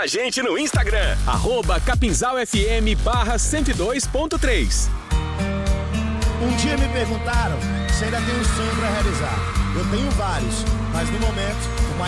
a gente no Instagram. @capinzalfm/102.3. Um dia me perguntaram se ainda tenho um sonho para realizar. Eu tenho vários, mas no momento